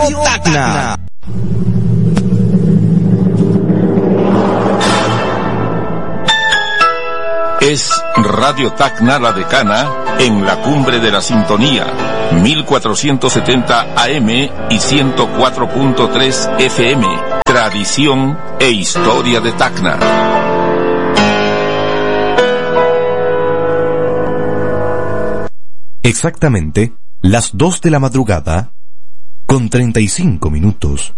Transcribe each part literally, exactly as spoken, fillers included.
Tacna. Es Radio Tacna La Decana en la cumbre de la sintonía, mil cuatrocientos setenta A M y ciento cuatro punto tres F M. Tradición e historia de Tacna. Exactamente las dos de la madrugada con treinta y cinco minutos.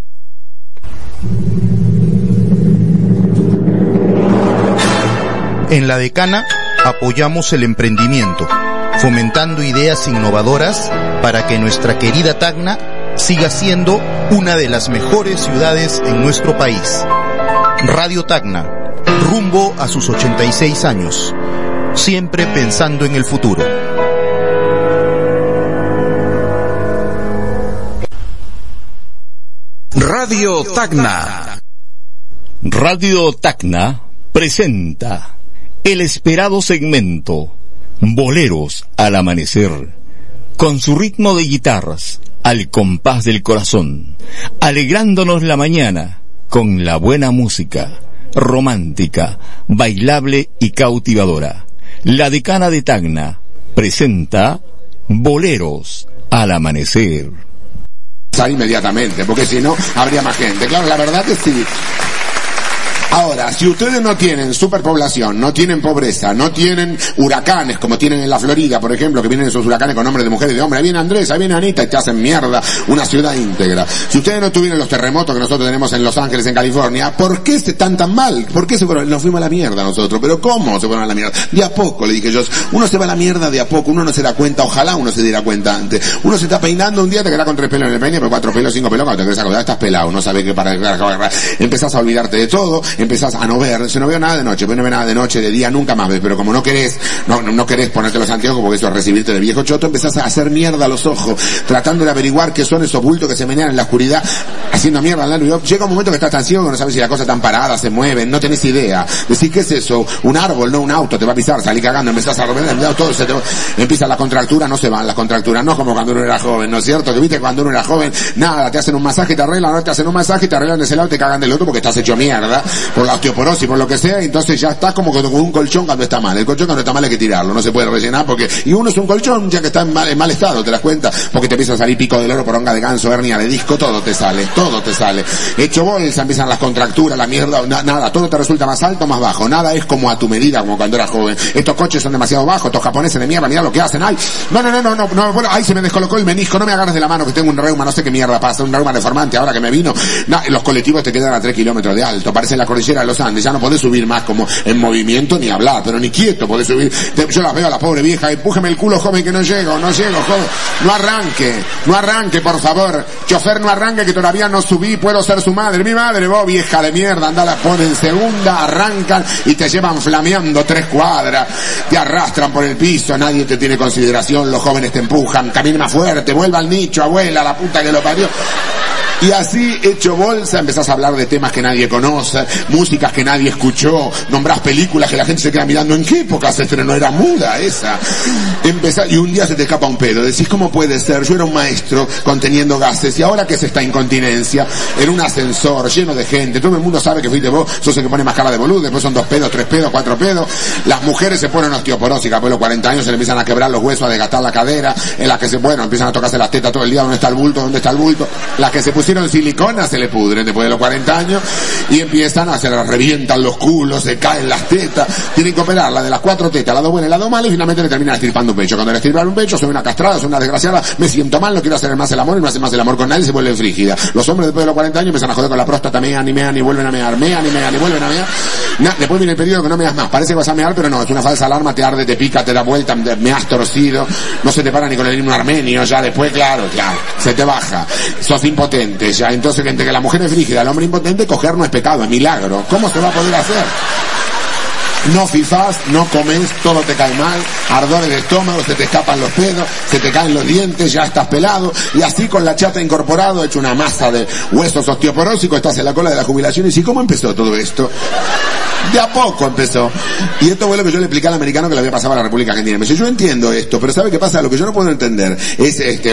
En La Decana apoyamos el emprendimiento, fomentando ideas innovadoras para que nuestra querida Tacna siga siendo una de las mejores ciudades en nuestro país. Radio Tacna, rumbo a sus ochenta y seis años, siempre pensando en el futuro. Radio Tacna. Radio Tacna presenta el esperado segmento Boleros al Amanecer, con su ritmo de guitarras al compás del corazón, alegrándonos la mañana con la buena música, romántica, bailable y cautivadora. La Decana de Tacna presenta Boleros al Amanecer. Inmediatamente, porque si no habría más gente. Claro, la verdad que sí. Ahora, si ustedes no tienen superpoblación, no tienen pobreza, no tienen huracanes como tienen en la Florida, por ejemplo, que vienen esos huracanes con nombres de mujeres y de hombres, ahí viene Andrés, ahí viene Anita y te hacen mierda una ciudad íntegra. Si ustedes no tuvieran los terremotos que nosotros tenemos en Los Ángeles, en California, ¿por qué se están tan mal? ¿Por qué se fueron? Nos fuimos a la mierda nosotros. ¿Pero cómo se fueron a la mierda? De a poco, le dije yo. Uno se va a la mierda de a poco, uno no se da cuenta, ojalá uno se diera cuenta antes. Uno se está peinando un día, te quedas con tres pelos en el peine, pero cuatro pelos, cinco pelos, cuando te quedas acordar, estás pelado, no sabes qué para... Empezás a olvidarte de todo, empezás a no ver. Si no veo nada de noche, pues no veo nada de noche, de día nunca más ves, pero como no querés, no, no, no querés ponerte los anteojos porque eso es recibirte de viejo choto, empezás a hacer mierda a los ojos, tratando de averiguar qué son esos bultos que se menean en la oscuridad, haciendo mierda al lado. Y llega un momento que estás tan ciego que no sabes si la cosa tan parada, se mueve, no tenés idea. Decís, ¿qué es eso? Un árbol, no un auto, te va a pisar, salí cagando, empezás a romper, todo se te va... Empiezan las contracturas, no se van las contracturas, no como cuando uno era joven, ¿no es cierto? Que viste cuando uno era joven, nada, te hacen un masaje, te arreglan, no te hacen un masaje, te arreglan de ese lado y te cagan del otro porque estás hecho mierda, por la osteoporosis, por lo que sea, y entonces ya estás como con un colchón cuando está mal. El colchón cuando está mal hay que tirarlo, no se puede rellenar porque... Y uno es un colchón ya que está en mal, en mal estado, ¿te das cuenta? Porque te empieza a salir pico del oro, poronga de ganso, hernia de disco, todo te sale, todo te sale. Hecho bolsa, empiezan las contracturas, la mierda, na, nada, todo te resulta más alto, más bajo. Nada es como a tu medida, como cuando eras joven. Estos coches son demasiado bajos, estos japoneses de mierda, mira lo que hacen. Ay, no, no, no, no, no, no, bueno, ay, se me descolocó el menisco, no me agarres de la mano que tengo un reuma, no sé qué mierda pasa, un reuma deformante ahora que me vino. No, los colectivos te quedan a tres kilómetros de alto, parecen la cordillera de los Andes, ya no podés subir más como en movimiento ni hablar, pero ni quieto podés subir. Yo las veo a la pobre vieja, empújeme el culo, joven, que no llego, no llego, joven. No arranque, no arranque, por favor. Chofer, no arranque, que todavía no subí, puedo ser su madre. Mi madre, vos, vieja de mierda, anda, la ponen en segunda, arrancan y te llevan flameando tres cuadras, te arrastran por el piso, nadie te tiene consideración, los jóvenes te empujan, camina más fuerte, vuelva al nicho, abuela, la puta que lo parió. Y así, hecho bolsa, empezás a hablar de temas que nadie conoce, músicas que nadie escuchó, nombrás películas que la gente se queda mirando. ¿En qué época se estrenó? Era muda esa. Empezás, y un día se te escapa un pedo. Decís, ¿cómo puede ser? Yo era un maestro conteniendo gases, y ahora ¿qué es esta incontinencia? En un ascensor lleno de gente, todo el mundo sabe que fuiste vos, sos el que pone más cara de boludo, después son dos pedos, tres pedos, cuatro pedos. Las mujeres se ponen osteoporósicas, después de los cuarenta años se le empiezan a quebrar los huesos, a desgastar la cadera, en las que se, bueno, empiezan a tocarse las tetas todo el día, ¿dónde está el bulto? ¿Dónde está el bulto? Las que se pusieron silicona se le pudren después de los cuarenta años y empiezan a hacer, revientan los culos, se caen las tetas, tienen que operar la de las cuatro tetas, la dos buena y la dos mala, y finalmente le terminan estirpando un pecho. Cuando le estirpan un pecho, soy una castrada, soy una desgraciada, me siento mal, no quiero hacer más el amor y no hace más el amor con nadie y se vuelve frígida. Los hombres después de los cuarenta años empiezan a joder con la próstata, mean y mean y vuelven a mear, mean y mean y vuelven a mear. Nah, después viene el periodo que no meas más, parece que vas a mear, pero no, es una falsa alarma, te arde, te pica, te da vuelta, me has torcido, no se te para ni con el himno armenio, ya después, claro, claro, se te baja, sos impotente, ya, entonces entre que la mujer es frígida, el hombre impotente, coger no es pecado, es milagro. ¿Cómo se va a poder hacer? no fifás, no comes, todo te cae mal, ardores de estómago, se te escapan los pedos, se te caen los dientes, ya estás pelado, y así con la chata incorporado, hecho una masa de huesos osteoporósicos, estás en la cola de la jubilación. Y si, ¿cómo empezó todo esto? De a poco empezó. Y esto fue lo que yo le expliqué al americano que le había pasado a la República Argentina. Me dice, yo entiendo esto, pero ¿sabe qué pasa? Lo que yo no puedo entender es, este,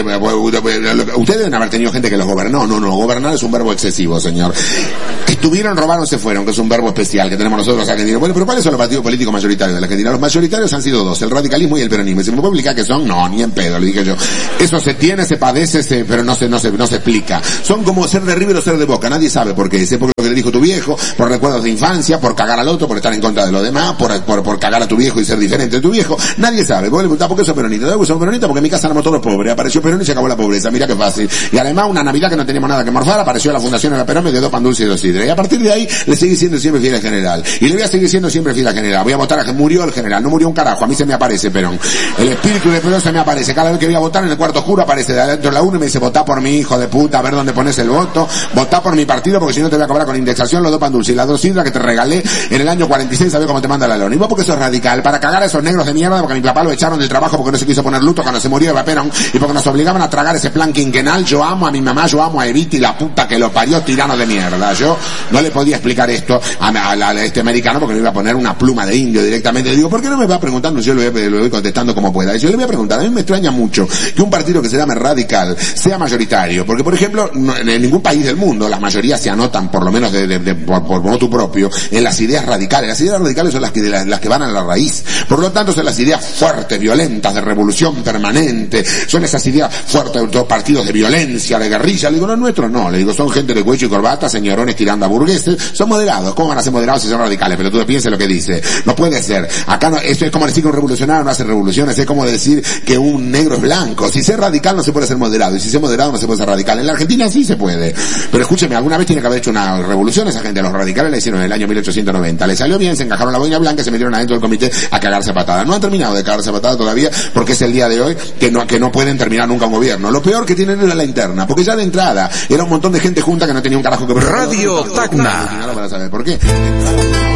ustedes deben haber tenido gente que los gobernó. No, no, gobernar es un verbo excesivo, señor. Estuvieron, robaron, se fueron, que es un verbo especial que tenemos nosotros los argentinos. Bueno, pero ¿cuáles son los partidos políticos mayoritarios de la Argentina? Los mayoritarios han sido dos, el radicalismo y el peronismo. Y se me puede explicar qué son, no, ni en pedo, le dije yo. Eso se tiene, se padece, se, pero no se, no se, no se explica. Son como ser de River o ser de Boca, nadie sabe por qué. Sé por lo que le dijo tu viejo, por recuerdos de infancia, por cagar al otro, por estar en contra de los demás, por, por, por cagar a tu viejo y ser diferente de tu viejo. Nadie sabe. Vos le preguntás, ¿por qué sos peronista? Yo soy peronista porque en mi casa éramos todos pobres. Apareció Perón y se acabó la pobreza. Mira qué fácil. Y además, una Navidad que no teníamos nada que morfar, apareció la Fundación de la Perón, me dio dos pan dulce y dos sidra. Y a partir de ahí, le sigue siendo siempre fiel al general. Y le voy a seguir siendo siempre fiel al general. Voy a votar a que murió el general. No murió un carajo. A mí se me aparece Perón. El espíritu de Perón se me aparece. Cada vez que voy a votar en el cuarto oscuro aparece de adentro de la urna y me dice, votá por mi hijo de puta, a ver dónde pones el voto. Votá por mi partido porque si no te voy a cobrar con indexación los dos pan dulce y las dos sidras que te regalé en el año cuarenta y seis. ¿Sabes cómo te manda la lona? Y vos porque sos radical. Para cagar a esos negros de mierda porque mi papá lo echaron del trabajo porque no se quiso poner luto cuando se murió Eva Perón y porque nos obligaban a tragar ese plan quinquenal. Yo amo a mi mamá, yo amo a Evita y la puta que lo parió, tirano de mierda. Yo no le podía explicar esto a, a, a, a este americano porque me iba a poner una pluma de indio directamente. Le digo, ¿por qué no me va preguntando? Yo le voy, le voy contestando como pueda. Y yo le voy a preguntar, a mí me extraña mucho que un partido que se llame radical sea mayoritario, porque por ejemplo, no, en ningún país del mundo las mayorías se anotan, por lo menos de, de, de, por, por motu propio, en las ideas radicales. Las ideas radicales son las que, de las, las que van a la raíz. Por lo tanto, son las ideas fuertes, violentas, de revolución permanente. Son esas ideas fuertes de los partidos de violencia, de guerrilla. Le digo, no, nuestros no. Le digo, son gente de cuello y corbata, señorones tirando a burgueses. Son moderados. ¿Cómo van a ser moderados si son radicales? Pero tú pienses lo que dice. No puede ser. Acá no, esto es como decir que un revolucionario no hace revoluciones. Es como decir que un negro es blanco. Si ser radical no se puede ser moderado. Y si ser moderado no se puede ser radical. En la Argentina sí se puede. Pero escúcheme, alguna vez tiene que haber hecho una revolución esa gente. Los radicales la hicieron en el año mil ochocientos noventa. Le salió bien, se encajaron la boina blanca y se metieron adentro del comité a cagarse a patada. No han terminado de cagarse a patada todavía porque es el día de hoy que no, que no pueden terminar nunca un gobierno. Lo peor que tienen es la interna. Porque ya de entrada era un montón de gente junta que no tenía un carajo que ver. Radio Tacna. Para saber por qué.